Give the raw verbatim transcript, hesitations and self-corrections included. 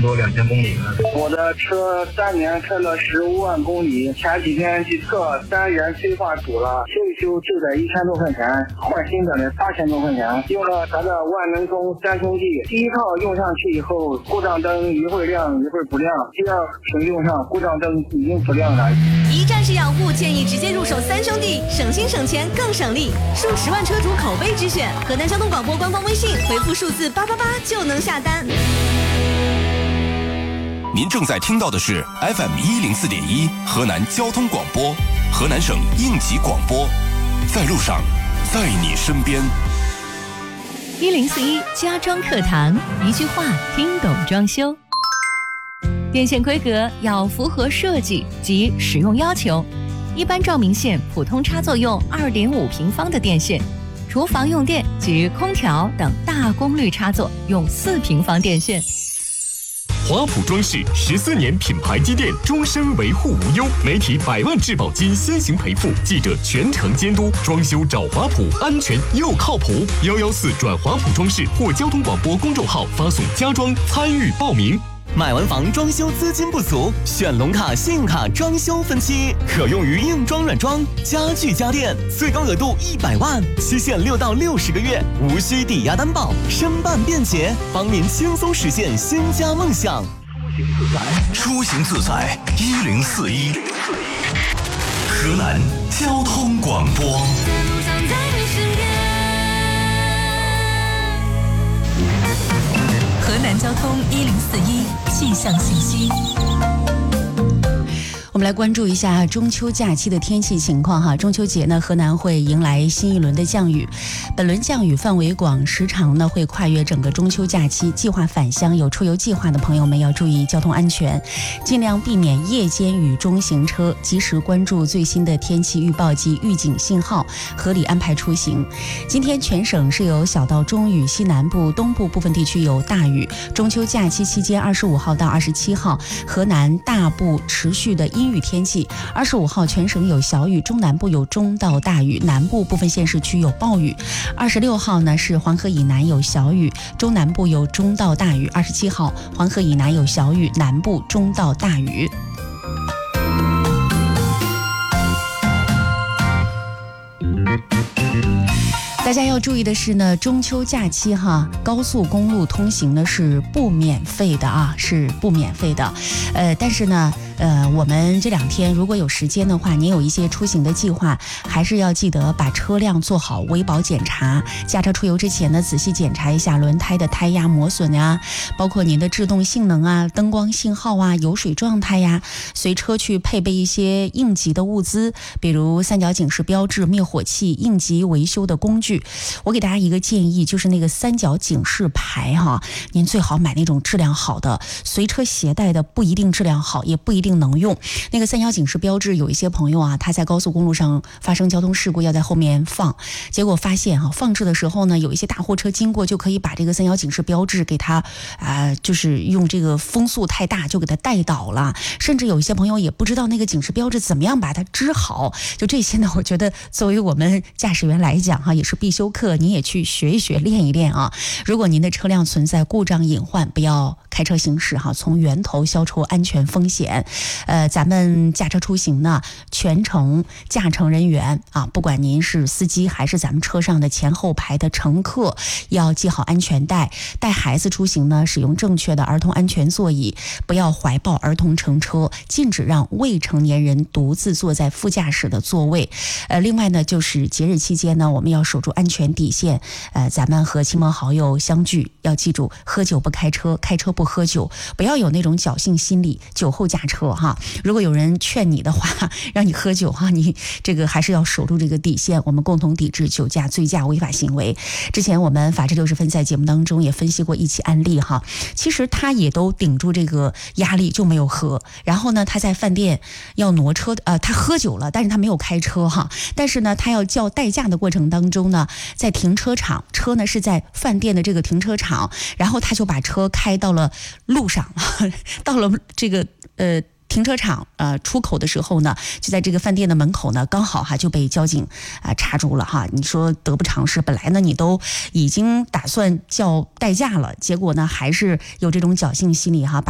多两千公里了。 我的车三年开了十五万公里，前几天去测三元催化堵了，修一修就得一千多块钱，换新的呢八千多块钱。用了咱的万能通三兄弟，第一套用上去以后，故障灯一会儿亮一会儿不亮，第二瓶用上故障灯已经不亮了。 一站式养护，建议直接入手三兄弟，省心省钱更省力，数十万车主口碑之选。河南交通广播官方微信回复数字八八八就能下单。 您正在听到的是 F M 一零四点一河南交通广播，河南省应急广播，在路上，在你身边。 一零四一家装课堂，一句话听懂装修。电线规格要符合设计及使用要求，一般照明线普通插座用二点五平方的电线，厨房用电及空调等大功率插座用四平方电线。 华普装饰十四年品牌积淀，终身维护无忧，媒体百万质保金先行赔付，记者全程监督，装修找华普，安全又靠谱。幺幺四转华普装饰或交通广播公众号发送家装参与报名。 买完房装修资金不足，选龙卡信用卡装修分期，可用于硬装软装、家具家电，最高额度一百万，期限六到六十个月，无需抵押担保，申办便捷，帮您轻松实现新家梦想。 出行自在一零四一，河南交通广播。 河南交通一零四一气象信息。 我们来关注一下中秋假期的天气情况哈。中秋节呢，河南会迎来新一轮的降雨，本轮降雨范围广，时长呢会跨越整个中秋假期。计划返乡有出游计划的朋友们要注意交通安全，尽量避免夜间雨中行车，及时关注最新的天气预报及预警信号，合理安排出行。今天全省是有小到中雨，西南部、东部部分地区有大雨。中秋假期期间，二十五号到二十七号，河南大部持续的阴雨天气。二十五号全省有小雨，中南部有中到大雨，南部部分县市区有暴雨。二十六号呢是黄河以南有小雨，中南部有中到大雨。二十七号黄河以南有小雨，南部中到大雨。大家要注意的是呢，中秋假期哈，高速公路通行呢是不免费的啊，是不免费的。呃，但是呢，呃，我们这两天如果有时间的话，您有一些出行的计划，还是要记得把车辆做好维保检查。驾车出游之前呢，仔细检查一下轮胎的胎压磨损呀，包括您的制动性能啊、灯光信号啊、油水状态呀。随车去配备一些应急的物资，比如三角警示标志、灭火器、应急维修的工具。我给大家一个建议，就是那个三角警示牌哈，您最好买那种质量好的，随车携带的不一定质量好，也不一定能用。那个三角警示标志，有一些朋友啊，他在高速公路上发生交通事故，要在后面放，结果发现哈、啊，放置的时候呢，有一些大货车经过，就可以把这个三角警示标志给它啊、呃，就是用这个风速太大就给它带倒了，甚至有一些朋友也不知道那个警示标志怎么样把它支好。就这些呢，我觉得作为我们驾驶员来讲哈、啊，也是必修课，您也去学一学练一练啊。如果您的车辆存在故障隐患，不要开车行驶哈，从源头消除安全风险。呃，咱们驾车出行呢，全程驾乘人员啊，不管您是司机还是咱们车上的前后排的乘客，要系好安全带。带孩子出行呢，使用正确的儿童安全座椅，不要怀抱儿童乘车，禁止让未成年人独自坐在副驾驶的座位。呃，另外呢，就是节日期间呢，我们要守住安全底线。呃，咱们和亲朋好友相聚，要记住喝酒不开车，开车不喝酒，不要有那种侥幸心理，酒后驾车哈。如果有人劝你的话，让你喝酒哈，你这个还是要守住这个底线。我们共同抵制酒驾、醉驾违法行为。之前我们法治六十分在节目当中也分析过一起案例哈，其实他也都顶住这个压力就没有喝，然后呢，他在饭店要挪车，呃，他喝酒了，但是他没有开车哈，但是呢，他要叫代驾的过程当中呢，在停车场，车呢是在饭店的这个停车场，然后他就把车开到了路上，到了这个呃。停车场呃出口的时候呢，就在这个饭店的门口呢，刚好哈就被交警啊、呃、查住了哈。你说得不偿失，本来呢你都已经打算叫代驾了，结果呢还是有这种侥幸心理哈。把